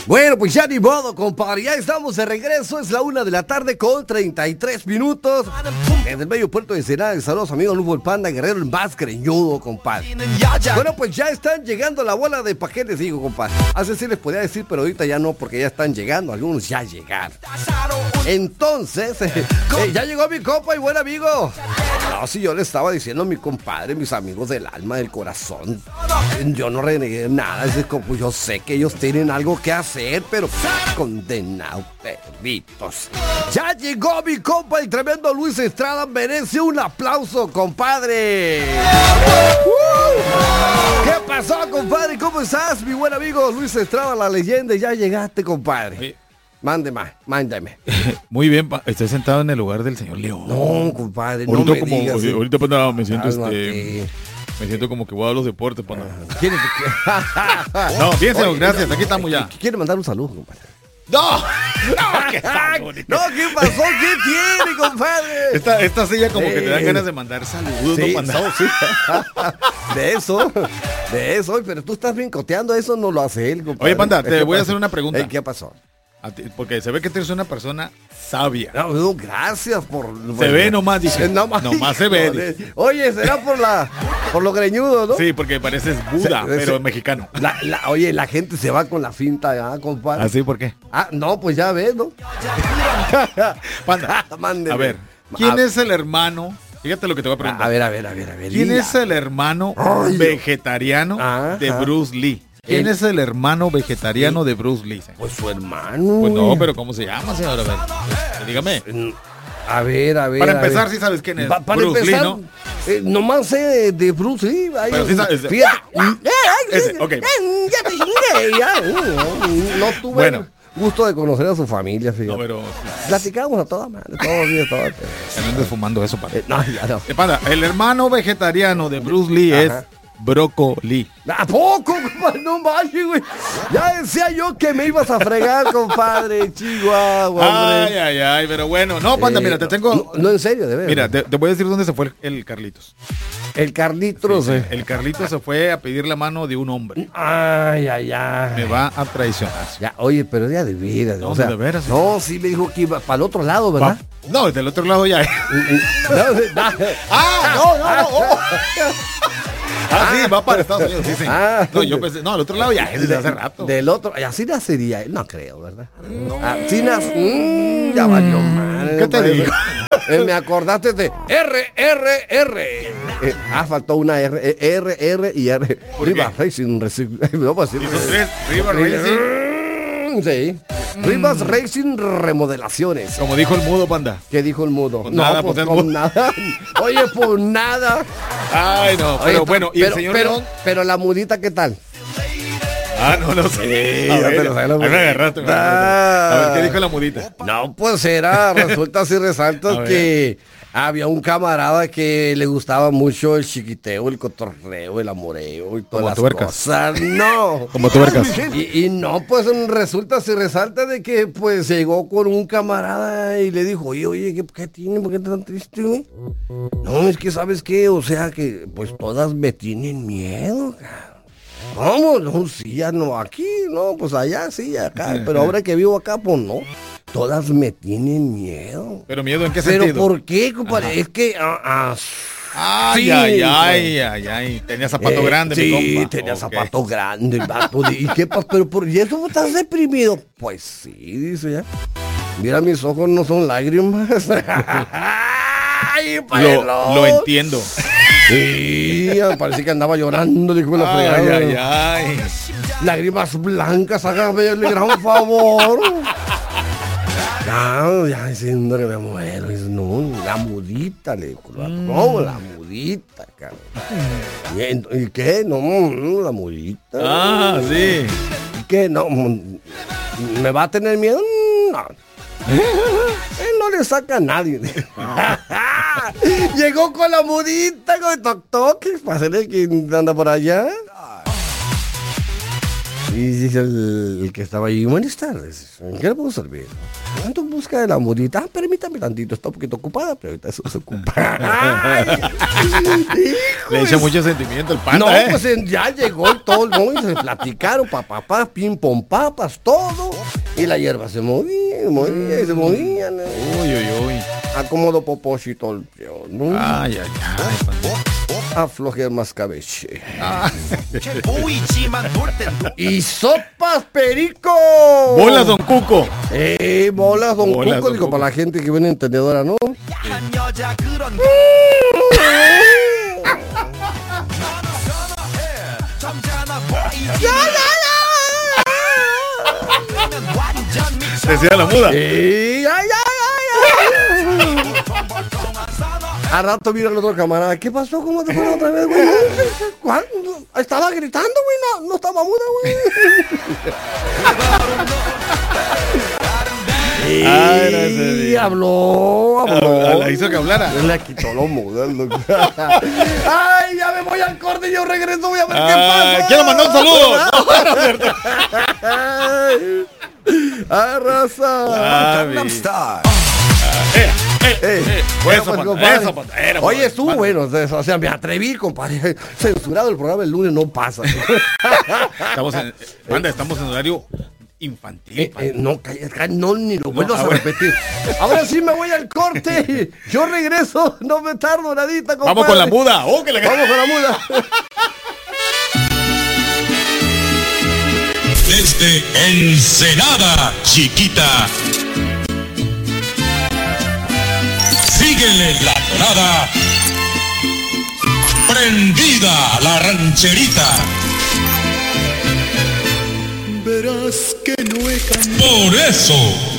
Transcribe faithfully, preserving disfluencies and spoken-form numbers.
Bueno, pues ya ni modo, compadre. Ya estamos de regreso. Es la una de la tarde con treinta y tres minutos. Desde el medio puerto de Ensenada. Saludos, amigos Lugo el Panda Guerrero, el más greñudo, compadre. Bueno, pues ya están llegando la bola de paquetes, digo, compadre. Hace sí les podía decir, pero ahorita ya no, porque ya están llegando. Algunos ya llegaron. Entonces, eh, eh, ya llegó mi compa y buen amigo. No, si yo le estaba diciendo a mi compadre, mis amigos del alma, del corazón. Yo no renegué nada. Es como, yo sé que ellos tienen algo que hacer, pero condenados, perritos. Ya llegó mi compa, el tremendo Luis Estrada. Merece un aplauso, compadre. Uh, ¿Qué pasó, compadre? ¿Cómo estás, mi buen amigo Luis Estrada, la leyenda? Ya llegaste, compadre. Sí. Mande más, mándame. Muy bien, pa. Estoy sentado en el lugar del señor León. No, compadre, no ahorita me como, digas. Sí, ahorita pues, nada, me siento Cálmate. este... Me siento como que voy a los deportes, pana. ¿Quieres que... No, bien, señor, gracias, aquí estamos ya. ¿Quiere mandar un saludo, compadre? ¡No! ¡No! ¿Qué no, ¿qué pasó? ¿Qué tiene, compadre? Esta, esta silla como eh, que te dan ganas de mandar saludos, sí, ¿no, panda? So, sí. De eso, de eso, pero tú estás brincoteando, eso no lo hace él, compadre. Oye, panda, te voy a hacer una pregunta. Eh, ¿Qué pasó? Porque se ve que eres una persona sabia. No, no, gracias por... Se por, ve nomás, dice. Nomás, nomás se ve. Dice. Oye, será por la por lo greñudo, ¿no? Sí, porque pareces Buda, se, se, pero mexicano. La, la, oye, la gente se va con la finta, ¿ah, compadre? ¿Ah, sí? ¿Por qué? Ah, no, pues ya ves, ¿no? Panda, a ver, ¿quién a, es el hermano? Fíjate lo que te voy a preguntar. A ver, a ver, a ver, a ver. ¿Quién mira. es el hermano Ay, vegetariano ajá. de Bruce Lee? ¿Quién el... es el hermano vegetariano sí. de Bruce Lee? Pues su hermano. Pues no, pero ¿cómo se llama, señor? A ver, pues, dígame. A ver, a ver. Para empezar, sí sabes quién es. Pa para Bruce empezar, Lee, ¿no? Eh, nomás sé de, de Bruce Lee. Ay, pero sí sabes. Fíjate. Ese, ok. Ya te chingué, ya. No tuve bueno. gusto de conocer a su familia, fíjate. No, pero... Platicamos a toda madre, todos días, todos. Se me andes fumando eso, para. Eh, no, ya no. Eh, panda, el hermano vegetariano de Bruce Lee Ajá. es... Brócoli. ¿A poco, compadre? No manches, güey. Ya decía yo que me ibas a fregar, compadre. Chihuahua, hombre. Ay, ay, ay, pero bueno. No, panda, eh, mira, te tengo... No, no en serio, de verdad. Mira, te, te voy a decir dónde se fue el, el Carlitos. El Carlitos, sí, eh. sí. El Carlitos se fue a pedir la mano de un hombre. Ay, ay, ay. Me va a traicionar. Ya, oye, pero ya de vida. No, o sea, de veras. No, sí me dijo que iba para el otro lado, ¿verdad? Va. No, del otro lado ya. no, no. Ah, no, no, no. Oh. Ah, sí, va para Estados Unidos, sí, sí. Ah, no, yo pensé, no, al otro lado ya es desde hace rato. Del otro, así nacería él, no creo, ¿verdad? No. Así nace, mmm, ya valió mal. ¿Qué te pues, digo? Eh, me acordaste de R, R, R. Eh, ah, faltó una R, eh, R, R y R. Rivas Racing, no pues sí. Rivas Racing. Sí. Mm. Rivas Racing Remodelaciones. Como dijo el mudo, panda. ¿Qué dijo el mudo? Pues no, nada, pues pues con nada. Oye, pues nada. Ay, no, pero Oye, bueno, ¿y pero, el señor pero, León? Pero la mudita, ¿qué tal? Ah, no lo sé. Sí, a ver, pero, ahí me agarraste. Me ah. A ver, ¿qué dijo la mudita? No, pues era, resulta así resalta que había un camarada que le gustaba mucho el chiquiteo, el cotorreo, el amoreo y todas Como las tuercas. cosas. No. Como tuercas. Y, y no, pues resulta así resalta de que pues llegó con un camarada y le dijo, oye, oye, ¿qué, qué tiene? ¿Por qué estás tan triste, güey? No, es que ¿sabes qué? O sea que pues todas me tienen miedo, cabrón. ¿Cómo? No, sí, ya no, aquí, no, pues allá sí, acá, pero ahora que vivo acá, pues no. Todas me tienen miedo. ¿Pero miedo en qué ¿Pero sentido? ¿Por qué, compadre? Ajá. Es que... Uh, uh, ay, sí, ay, ay, ay, ay, tenía zapato eh, grande, sí, mi compa. Sí, tenía okay. zapato grande, vato. ¿Y qué pasa? ¿Pero por ¿y eso estás deprimido? Pues sí, dice ya. Mira, mis ojos no son lágrimas. Ay, lo, lo entiendo. Sí, parece que andaba llorando, dijo la fregada. Ay, ay, ay. Lágrimas blancas, hágame el gran favor. No, ya diciendo que me muero. Dice, no, la mudita, le dijo. Mm. No, la mudita, cabrón. ¿Y, ¿Y qué? No, no, la mudita. Ah, no. Sí. ¿Y qué? No, ¿me va a tener miedo? No. Él no le saca a nadie. Llegó con la mudita, con el toc toc, para hacerle que anda por allá. Y dice el, el que estaba ahí, buenas tardes, ¿en qué le puedo servir? Ando en busca de la mudita. Ah, permítame tantito, está un poquito ocupada, pero ahorita eso se ocupa. Ay, le echa mucho sentimiento el panda, No, ¿eh? pues ya llegó el todo el mundo y se platicaron, papá, papá, pim, pom, papas, todo. Y la hierba se movía, movía y se movía. ¿No? Uy, uy, uy. Acomodo popósito el pio, ¿no? Ay, ay, ay, panda. Afloje más cabeche. Ah. Y sopas perico. Bolas, don Cuco. Eh, bolas, don Bolas, Cuco, don digo, Cuco. para la gente que viene entendedora, ¿no? Decía la muda. Eh, ay, ay, ay, ay. A rato mira el otro camarada. ¿Qué pasó? ¿Cómo te fue otra vez, güey? ¿Cuándo? Estaba gritando, güey. No, no estaba muda, güey. Ay, no sé, Y habló, habló. La hizo que hablara. Le quitó lo muda, el loco. Ay, ya me voy al corte y yo regreso. Voy a ver qué Ah, pasa. quiero mandar un saludo. No, no, cierto. Ay, ay, raza. Ah, mi- Eh, eh, bueno, eso, pues, panda, compadre. eso, panda, era, Oye, panda, estuvo panda. bueno, o sea, o sea, me atreví, compadre. Censurado el programa el lunes no pasa. Estamos en, panda, estamos en horario infantil. Eh, panda. eh, no, calla, calla, no, ni lo vuelvas ah, a bueno. repetir. Ahora sí me voy al corte. Yo regreso, no me tardo nadita, compadre. Vamos con la muda. Oh, que le... Vamos con la muda. Desde Ensenada, chiquita. Síguele la tonada. Prendida la rancherita. Verás que no he cambiado. Por eso